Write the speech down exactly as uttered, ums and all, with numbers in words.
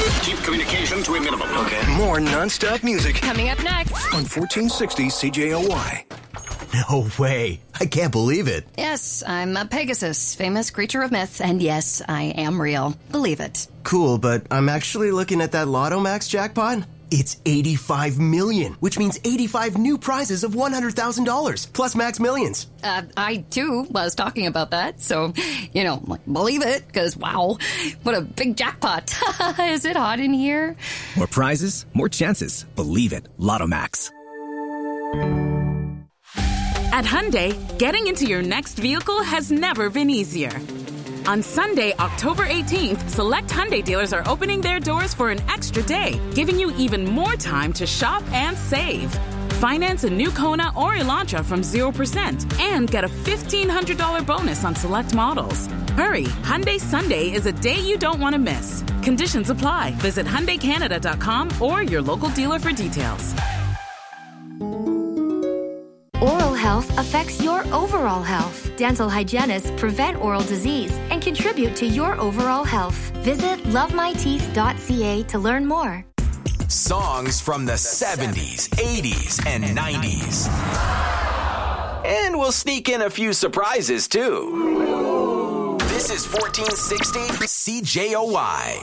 Keep communication to a minimum. Okay. More non-stop music. Coming up next on fourteen sixty C J O Y. No way. I can't believe it. Yes, I'm a Pegasus, famous creature of myth, and yes, I am real. Believe it. Cool, but I'm actually looking at that Lotto Max jackpot. It's eighty-five million, which means eighty-five new prizes of one hundred thousand dollars, plus Max Millions. Uh, I, too, was talking about that, so, you know, believe it, because, wow, what a big jackpot. Is it hot in here? More prizes, more chances. Believe it. Lotto Max. At Hyundai, getting into your next vehicle has never been easier. On Sunday, October eighteenth, select Hyundai dealers are opening their doors for an extra day, giving you even more time to shop and save. Finance a new Kona or Elantra from zero percent and get a fifteen hundred dollars bonus on select models. Hurry, Hyundai Sunday is a day you don't want to miss. Conditions apply. Visit Hyundai Canada dot com or your local dealer for details. Oral health affects your overall health. Dental hygienists prevent oral disease and contribute to your overall health. Visit love my teeth dot c a to learn more. Songs from the seventies, eighties, and nineties. And we'll sneak in a few surprises, too. This is fourteen sixty C J O Y.